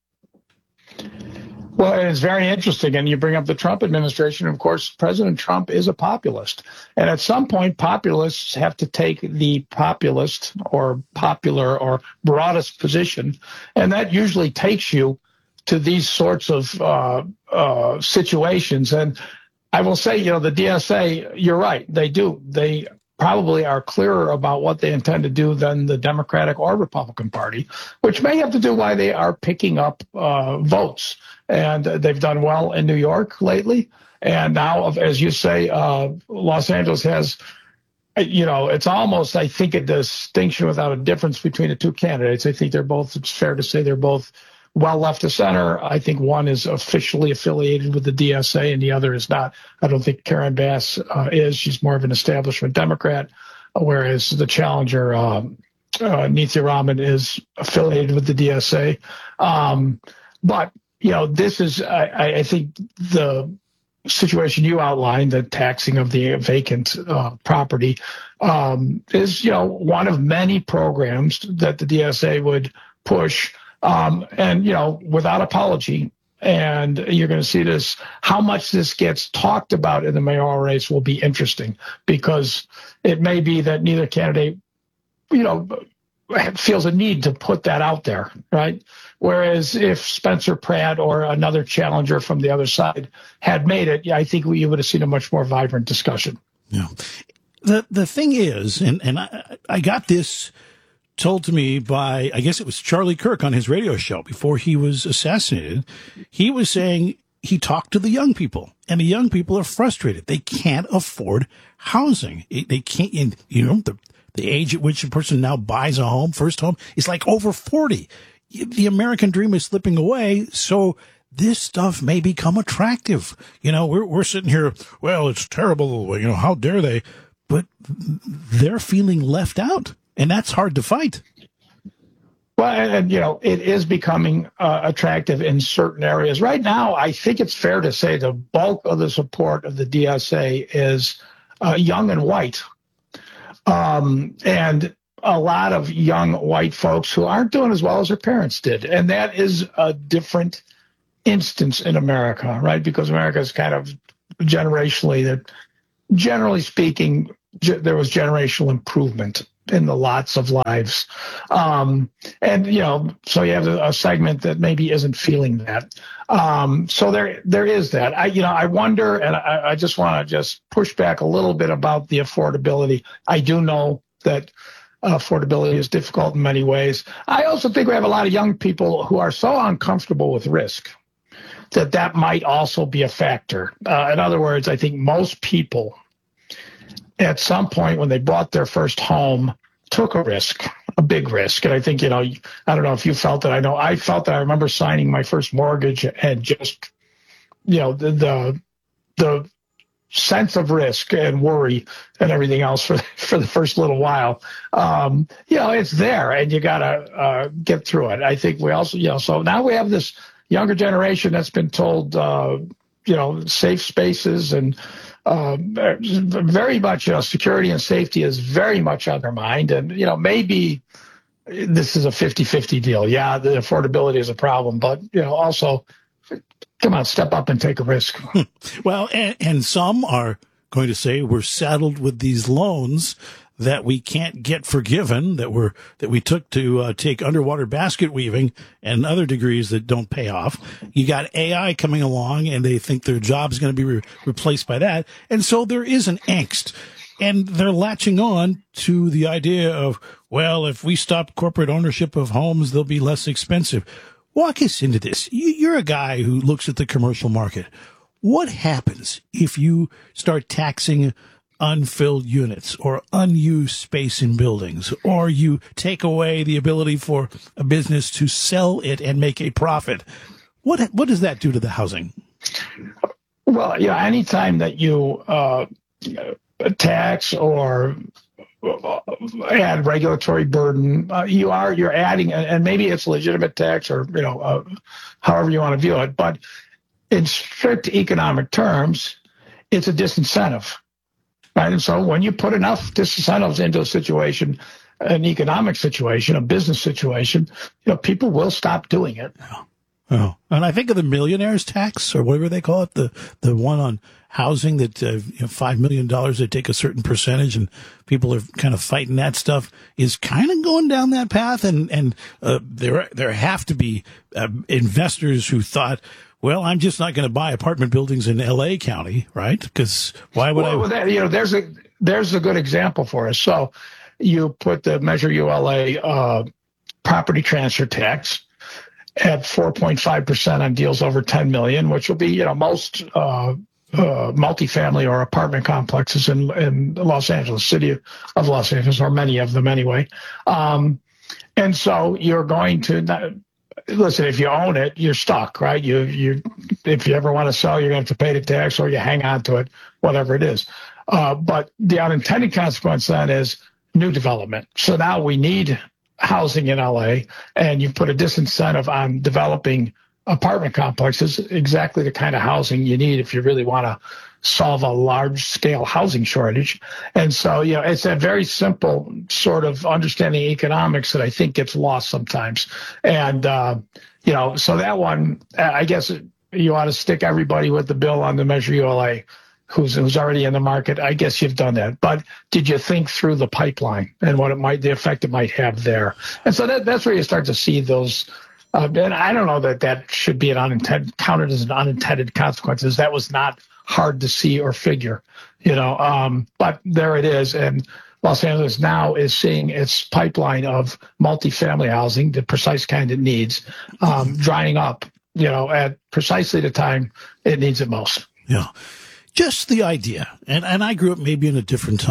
Well, it's very interesting. And you bring up the Trump administration. Of course, President Trump is a populist. And at some point, populists have to take the populist or popular or broadest position. And that usually takes you to these sorts of uh, uh, situations. And I will say, you know, the D S A, you're right. They do. They probably are clearer about what they intend to do than the Democratic or Republican Party, which may have to do why they are picking up uh, votes. And they've done well in New York lately. And now, as you say, uh, Los Angeles has, you know, it's almost, I think, a distinction without a difference between the two candidates. I think they're both, it's fair to say they're both well left of center. I think one is officially affiliated with the D S A and the other is not. I don't think Karen Bass uh, is. She's more of an establishment Democrat, whereas the challenger, um, uh, Nithya Raman, is affiliated with the D S A. Um, but, you know, this is, I, I think, the situation you outlined, the taxing of the vacant uh, property, um, is, you know, one of many programs that the D S A would push. Um, and, you know, without apology. And you're going to see this, how much this gets talked about in the mayoral race will be interesting, because it may be that neither candidate, you know, feels a need to put that out there, right? Whereas if Spencer Pratt or another challenger from the other side had made it, yeah, I think we would have seen a much more vibrant discussion.
Yeah. The, the thing is, and, and I, I got this told to me by, I guess it was Charlie Kirk on his radio show before he was assassinated. He was saying he talked to the young people, and the young people are frustrated. They can't afford housing. They can't, you know, the, the age at which a person now buys a home, first home, is like over forty. The American dream is slipping away. So this stuff may become attractive. You know, we're we're sitting here, well, it's terrible, you know, how dare they? But they're feeling left out, and that's hard to fight.
Well, and, you know, it is becoming uh, attractive in certain areas. Right now, I think it's fair to say the bulk of the support of the D S A is uh, young and white. Um, and a lot of young white folks who aren't doing as well as their parents did. And that is a different instance in America, right? Because America is kind of generationally, that generally speaking, ge- there was generational improvement in the lots of lives. Um, and, you know, so you have a, a segment that maybe isn't feeling that. Um, so there, there is that. I, you know, I wonder, and I, I just want to just push back a little bit about the affordability. I do know that affordability is difficult in many ways. I also think we have a lot of young people who are so uncomfortable with risk that that might also be a factor. Uh, in other words, I think most people at some point when they bought their first home took a risk, a big risk. And I think, you know, I don't know if you felt that. I know I felt that. I remember signing my first mortgage and just, you know, the, the, the sense of risk and worry and everything else for, for the first little while. Um, you know, it's there and you got to uh, get through it. I think we also, you know, so now we have this younger generation that's been told, uh, you know, safe spaces and, Uh, very much, you know, security and safety is very much on their mind. And, you know, maybe this is a fifty-fifty deal. Yeah, the affordability is a problem, but, you know, also, come on, step up and take a risk.
Well, and, and some are going to say we're saddled with these loans that we can't get forgiven, that we're that we took to uh, take underwater basket weaving and other degrees that don't pay off. You got A I coming along, and they think their job is going to be re- replaced by that, and so there is an angst, and they're latching on to the idea of, well, if we stop corporate ownership of homes, they'll be less expensive. Walk us into this. You, you're a guy who looks at the commercial market. What happens if you start taxing unfilled units or unused space in buildings, or you take away the ability for a business to sell it and make a profit? What what does that do to the housing?
Well, yeah, anytime that you uh, tax or add regulatory burden, uh, you are you're adding, and maybe it's legitimate tax or you know uh, however you want to view it, but in strict economic terms, it's a disincentive. Right. And so when you put enough disincentives into a situation, an economic situation, a business situation, you know, people will stop doing it.
Oh, oh. And I think of the millionaire's tax or whatever they call it, the, the one on housing that, uh, you know, five million dollars, they take a certain percentage and people are kind of fighting that stuff is kind of going down that path. And, and, uh, there, there have to be uh, investors who thought, well, I'm just not going to buy apartment buildings in L A County, right? Because why would
well,
I?
Well, that, you know, there's a there's a good example for us. So you put the Measure U L A uh, property transfer tax at four point five percent on deals over ten million, which will be, you know, most uh, uh, multifamily or apartment complexes in, in Los Angeles, city of Los Angeles, or many of them anyway. Um, and so you're going to not, listen, if you own it, you're stuck, right? You, you, if you ever want to sell, you're going to have to pay the tax or you hang on to it, whatever it is. Uh, but the unintended consequence then is new development. So now we need housing in L A, and you put a disincentive on developing apartment complexes, exactly the kind of housing you need if you really want to solve a large scale housing shortage. And so, you know, it's a very simple sort of understanding economics that I think gets lost sometimes. And, uh, you know, so that one, I guess you ought to stick everybody with the bill on the Measure U L A who's, who's already in the market. I guess you've done that. But did you think through the pipeline and what it might, the effect it might have there? And so that, that's where you start to see those. Uh, and I don't know that that should be an unintended, counted as an unintended consequences. That was not hard to see or figure, you know, um, but there it is. And Los Angeles now is seeing its pipeline of multifamily housing, the precise kind it needs, um, drying up, you know, at precisely the time it needs it most.
Yeah. Just the idea. And, and I grew up maybe in a different time.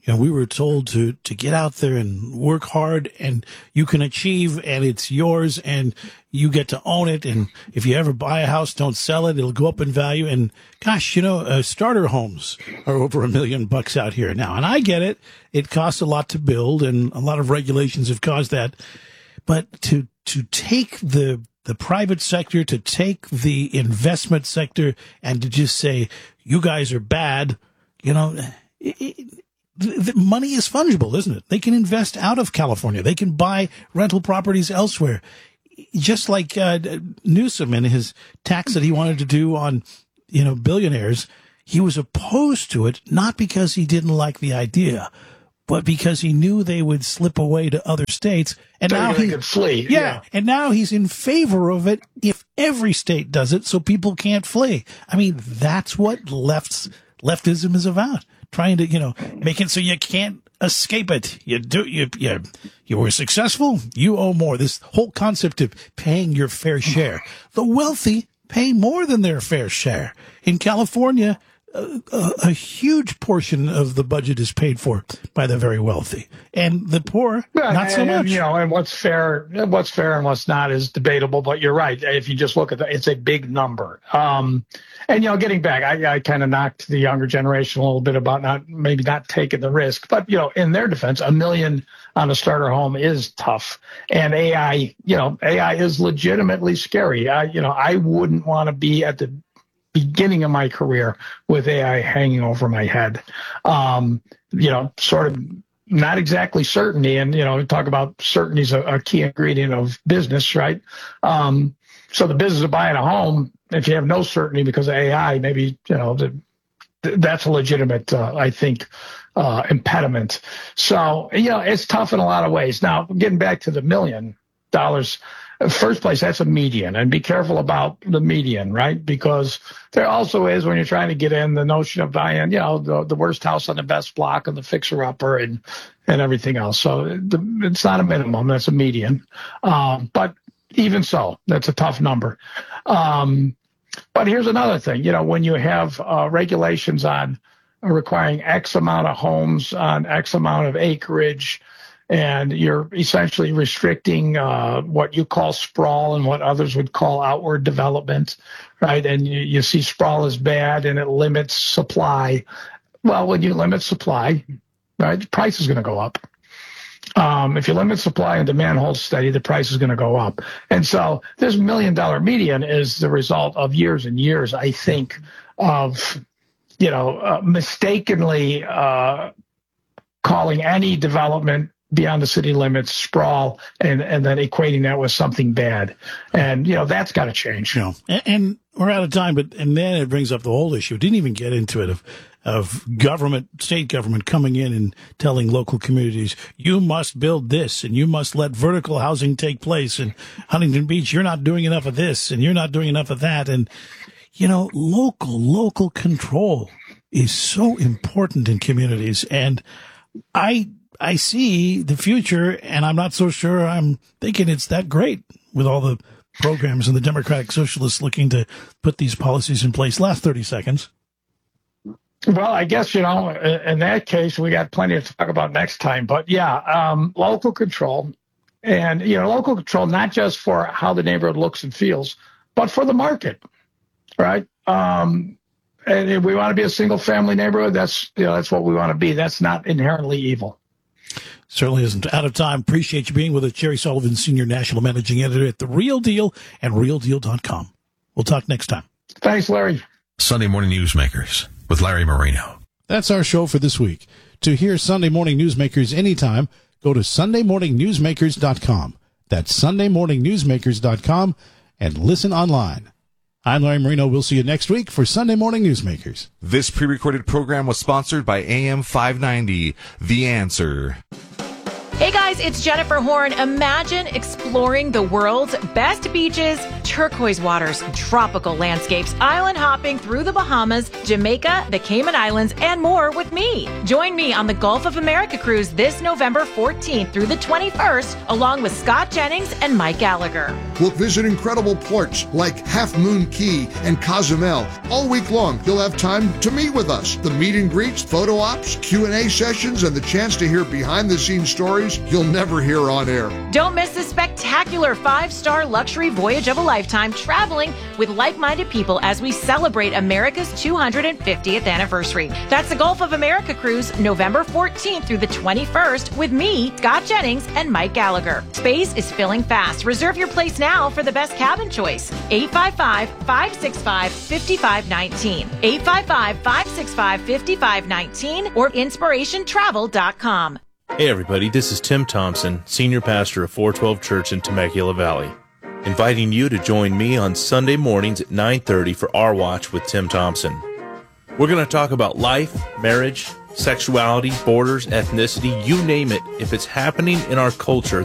You know, we were told to, to get out there and work hard, and you can achieve, and it's yours, and you get to own it. And if you ever buy a house, don't sell it. It'll go up in value. And gosh, you know, uh, starter homes are over a million bucks out here now. And I get it. It costs a lot to build, and a lot of regulations have caused that. But to, to take the, the private sector, to take the investment sector, and to just say, you guys are bad, you know, it, it, the money is fungible, isn't it? They can invest out of California. They can buy rental properties elsewhere. Just like uh, Newsom and his tax that he wanted to do on, you know, billionaires, he was opposed to it, not because he didn't like the idea, but because he knew they would slip away to other states. And
so
now he
could flee.
Yeah,
yeah,
and now he's in favor of it if every state does it, so people can't flee. I mean, that's what left's leftism is about. Trying to, you know, make it so you can't escape it. You do, you, you, you were successful. You owe more. This whole concept of paying your fair share. The wealthy pay more than their fair share. In California, a, a, a huge portion of the budget is paid for by the very wealthy, and the poor,
yeah,
not so
and,
much.
You know, and what's fair, what's fair and what's not is debatable. But you're right. If you just look at that, it's a big number. Um, And, you know, getting back, I, I kind of knocked the younger generation a little bit about not maybe not taking the risk. But, you know, in their defense, a million on a starter home is tough. And A I, you know, A I is legitimately scary. I, you know, I wouldn't want to be at the beginning of my career with A I hanging over my head. Um, you know, sort of not exactly certainty. And, you know, we talk about certainty is a, a key ingredient of business, right? Um, so the business of buying a home, if you have no certainty because of A I, maybe, you know, the, that's a legitimate, uh, I think, uh, impediment. So, you know, it's tough in a lot of ways. Now, getting back to the million dollars, first place, that's a median. And be careful about the median, right? Because there also is, when you're trying to get in, the notion of buying, you know, the, the worst house on the best block and the fixer-upper and, and everything else. So the, it's not a minimum. That's a median. Um, but even so, that's a tough number. Um, But here's another thing, you know, when you have uh, regulations on requiring X amount of homes on X amount of acreage, and you're essentially restricting uh, what you call sprawl and what others would call outward development, right? And you, you see sprawl is bad and it limits supply. Well, when you limit supply, right, the price is going to go up. Um, if you limit supply and demand holds steady, the price is going to go up. And so this million dollar median is the result of years and years, I think, of, you know, uh, mistakenly uh, calling any development beyond the city limits sprawl and, and then equating that with something bad. And, you know, that's got to change.
You know, and, and we're out of time, but and then it brings up the whole issue. Didn't even get into it of of government, state government coming in and telling local communities, you must build this and you must let vertical housing take place. And Huntington Beach, you're not doing enough of this and you're not doing enough of that. And, you know, local, local control is so important in communities. And I, I see the future, and I'm not so sure I'm thinking it's that great with all the programs and the Democratic Socialists looking to put these policies in place. Last thirty seconds.
Well, I guess, you know, in that case, we got plenty to talk about next time. But yeah, um, local control and, you know, local control, not just for how the neighborhood looks and feels, but for the market, right? Um, and if we want to be a single family neighborhood, that's, you know, that's what we want to be. That's not inherently evil.
Certainly isn't. Out of time. Appreciate you being with us. Jerry Sullivan, Senior National Managing Editor at The Real Deal and real deal dot com. We'll talk next time.
Thanks, Larry.
Sunday Morning Newsmakers with Larry Marino.
That's our show for this week. To hear Sunday Morning Newsmakers anytime, go to sunday morning newsmakers dot com. That's sunday morning newsmakers dot com and listen online. I'm Larry Marino. We'll see you next week for Sunday Morning Newsmakers.
This pre-recorded program was sponsored by A M five ninety, The Answer.
Hey guys, it's Jennifer Horn. Imagine exploring the world's best beaches, turquoise waters, tropical landscapes, island hopping through the Bahamas, Jamaica, the Cayman Islands, and more with me. Join me on the Gulf of America cruise this November fourteenth through the twenty-first, along with Scott Jennings and Mike Gallagher.
We'll visit incredible ports like Half Moon Key and Cozumel. All week long, you'll have time to meet with us. The meet and greets, photo ops, Q and A sessions, and the chance to hear behind-the-scenes stories you'll never hear on air.
Don't miss this spectacular five-star luxury voyage of a lifetime, traveling with like-minded people as we celebrate America's two hundred fiftieth anniversary. That's the Gulf of America cruise, November fourteenth through the twenty-first, with me, Scott Jennings, and Mike Gallagher. Space is filling fast. Reserve your place now for the best cabin choice. eight five five, five six five, five five one nine. eight five five, five six five, five five one nine or inspiration travel dot com.
Hey everybody, this is Tim Thompson, Senior Pastor of four twelve Church in Temecula Valley, inviting you to join me on Sunday mornings at nine thirty for Our Watch with Tim Thompson. We're going to talk about life, marriage, sexuality, borders, ethnicity, you name it. If it's happening in our culture,